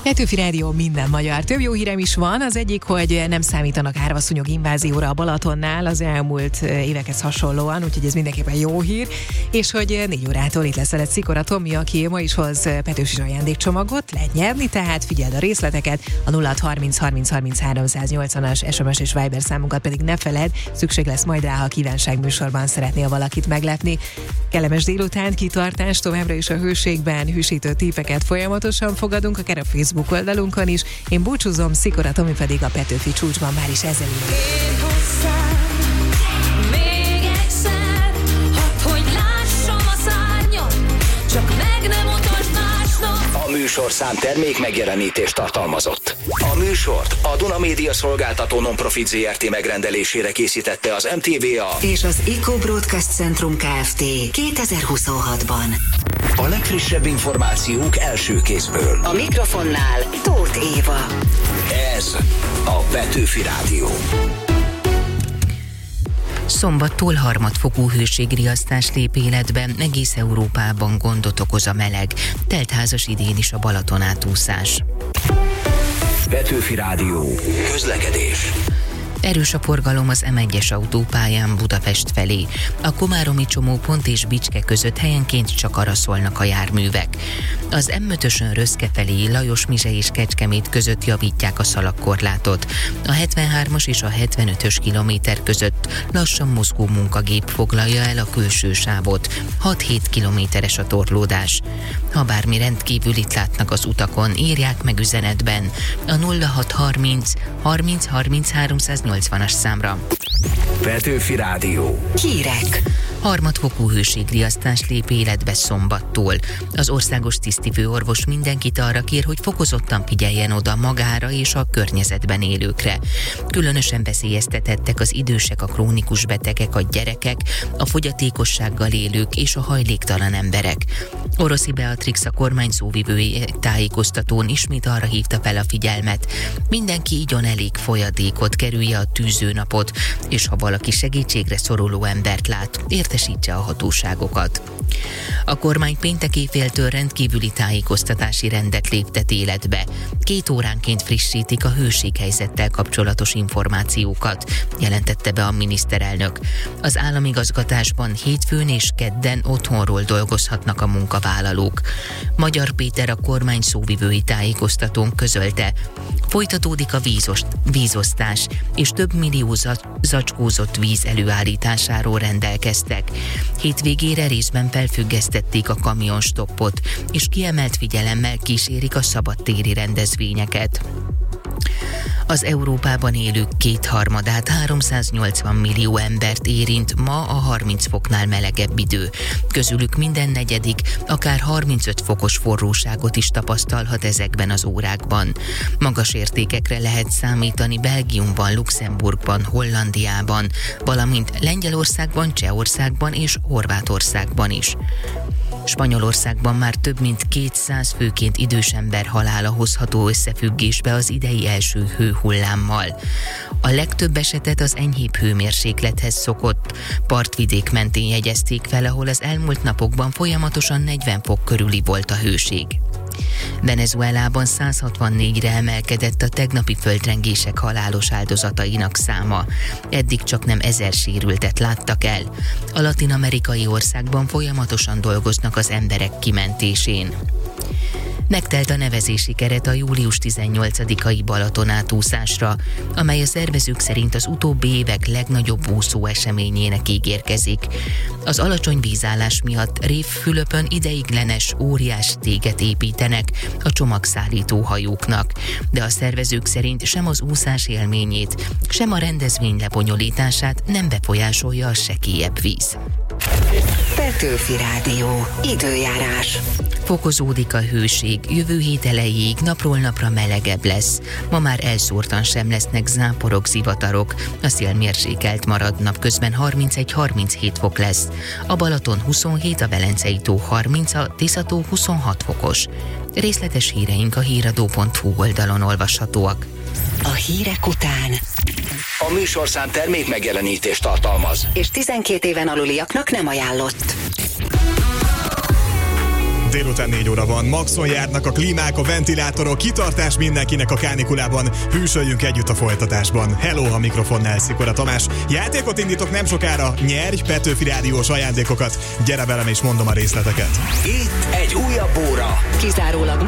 Petőfi Rádió, minden magyar. Több jó hírem is van. Az egyik, hogy nem számítanak árvaszúnyog invázióra a Balatonnál az elmúlt évekhez hasonlóan, úgyhogy ez mindenképpen jó hír. És hogy 4 órától itt lesz veled Szikora Tomi, aki ma is hoz petőfis ajándékcsomagot, lehet nyerni, tehát figyeld a részleteket, a 0630 30 30 380-as SMS és Viber számunkat pedig ne feled, szükség lesz majd rá, ha a kívánságműsorban szeretnél valakit meglepni. Kellemes délután, kitartás, továbbra is a hőségben hűsítő típeket folyamatosan fogadunk, akár a Facebook oldalunkon is. Én búcsúzom, Szikora Tomi pedig a Petőfi csúcsban már is ezzel ül. Még egyszer, hogy lássam a szárnyat, csak meg nem mutasd másnak. A műsorszám termék megjelenítést tartalmazott. A műsort a Duna Média Szolgáltató Non-Profit Zrt. Megrendelésére készítette az MTVA és az Eco Broadcast Centrum Kft. 2026-ban. A legfrissebb információk első kézből. A mikrofonnál Tóth Éva. Ez a Petőfi Rádió. Szombattól harmadfokú hőségriasztás lép életbe, egész Európában gondot okoz a meleg. Teltházas idén is a Balaton átúszás. Petőfi Rádió. Közlekedés. Erős a forgalom az M1-es autópályán Budapest felé. A komáromi csomópont és Bicske között helyenként csak arra szólnak a járművek. Az M5-ösön Röszke felé Lajos-Mizse és Kecskemét között javítják a szalagkorlátot. A 73-as és a 75-ös kilométer között lassan mozgó munkagép foglalja el a külső sávot. 6-7 kilométeres a torlódás. Ha bármi rendkívülit látnak az utakon, írják meg üzenetben a 0630 30 30 380-as számra. Petőfi Rádió. Hírek. Harmadfokú hőségriasztás lép életbe szombattól. Az országos tisztifőorvos mindenkit arra kér, hogy fokozottan figyeljen oda magára és a környezetben élőkre. Különösen veszélyeztetettek az idősek, a krónikus betegek, a gyerekek, a fogyatékossággal élők és a hajléktalan emberek. Oroszi Beatrix, a kormány szóvivője tájékoztatón ismét arra hívta fel a figyelmet. Mindenki igyon elég folyadékot, kerülje a tűzőnapot, és ha valaki segítségre szoruló embert lát, értesítse a hatóságokat. A kormány péntek éjféltől rendkívüli tájékoztatási rendet léptet életbe. 2 óránként frissítik a hőséghelyzettel kapcsolatos információkat, jelentette be a miniszterelnök. Az államigazgatásban hétfőn és kedden otthonról dolgozhatnak a munkavállalók. Magyar Péter, a kormány szóvivői tájékoztatón közölte, folytatódik a vízosztás, és több millió zacskózott víz előállításáról rendelkeztek. Hétvégére részben felfüggesztették a kamionstoppot, és kiemelt figyelemmel kísérik a szabadtéri rendezvényeket. Az Európában élők 2/3, 380 millió embert érint ma a 30 foknál melegebb idő. Közülük minden negyedik akár 35 fokos forróságot is tapasztalhat ezekben az órákban. Magas értékekre lehet számítani Belgiumban, Luxemburgban, Hollandiában, valamint Lengyelországban, Csehországban és Horvátországban is. Spanyolországban már több mint 200 főként idős ember halála hozható összefüggésbe az idei első hőhullámmal. A legtöbb esetet az enyhébb hőmérséklethez szokott partvidék mentén jegyezték fel, ahol az elmúlt napokban folyamatosan 40 fok körüli volt a hőség. Venezuelában 164-re emelkedett a tegnapi földrengések halálos áldozatainak száma. Eddig csak nem 1000 sérültet láttak el. A latin-amerikai országban folyamatosan dolgoznak az emberek kimentésén. Megtelt a nevezési keret a július 18-ai Balaton átúszásra, amely a szervezők szerint az utóbbi évek legnagyobb úszó eseményének ígérkezik. Az alacsony vízállás miatt Rév-Fülöpön ideiglenes óriás téget építenek a csomagszállító hajóknak, de a szervezők szerint sem az úszás élményét, sem a rendezvény lebonyolítását nem befolyásolja a sekélyebb víz. Petőfi Rádió. Időjárás. Fokozódik a hőség, jövő hét elejéig napról napra melegebb lesz. Ma már elszórtan sem lesznek záporok, zivatarok. A szél mérsékelt marad, napközben 31-37 fok lesz. A Balaton 27, a Velencei tó 30, a Tisza-tó 26 fokos. Részletes híreink a híradó.hu oldalon olvashatóak. A hírek után A műsorszám termék megjelenítést tartalmaz. és 12 éven aluliaknak nem ajánlott. Délután 4 óra van, maxon járnak a klímák, a ventilátorok, kitartás mindenkinek a kánikulában. Hűsöljünk együtt a folytatásban. Hello, a mikrofonnál Szikora Tamás. Játékot indítok nem sokára, nyerj Petőfi Rádiós ajándékokat. Gyere velem és mondom a részleteket. Itt egy újabb óra. Kizárólag